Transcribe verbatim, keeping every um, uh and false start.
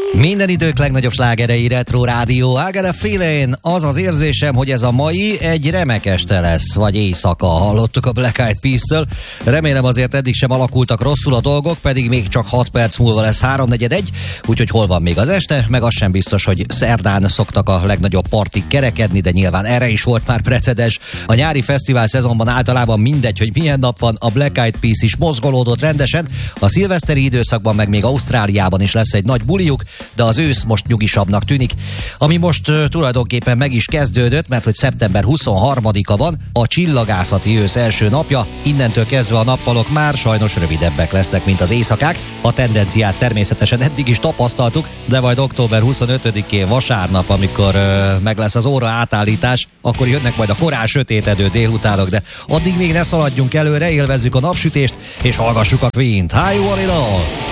Minden idők legnagyobb slágerei, Retro Rádió. I got a feeling, az az érzésem, hogy ez a mai egy remek este lesz, vagy éjszaka, hallottuk a Black Eyed Peas-től. Remélem azért eddig sem alakultak rosszul a dolgok, pedig még csak hat perc múlva lesz háromnegyed, úgyhogy hol van még az este, meg az sem biztos, hogy szerdán szoktak a legnagyobb partik kerekedni, de nyilván erre is volt már precedens. A nyári fesztivál szezonban általában mindegy, hogy milyen nap van, a Black Eyed Peas is mozgolódott rendesen, a szilveszteri időszakban meg még Ausztráliában is lesz egy nagy buliuk, de az ősz most nyugisabbnak tűnik. Ami most uh, tulajdonképpen meg is kezdődött, mert hogy szeptember huszonharmadika van, a csillagászati ősz első napja, innentől kezdve a nappalok már sajnos rövidebbek lesznek, mint az éjszakák. A tendenciát természetesen eddig is tapasztaltuk, de majd október huszonötödikén vasárnap, amikor uh, meg lesz az óra átállítás, akkor jönnek majd a korán sötétedő délutánok, de addig még ne szaladjunk előre, élvezzük a napsütést, és hallgassuk a Queen-t. How you want it all?